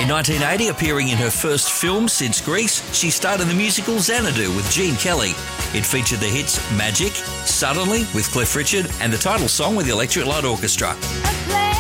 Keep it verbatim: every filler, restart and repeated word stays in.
In nineteen eighty, appearing in her first film since Grease, she starred in the musical Xanadu with Gene Kelly. It featured the hits Magic, Suddenly with Cliff Richard, and the title song with the Electric Light Orchestra.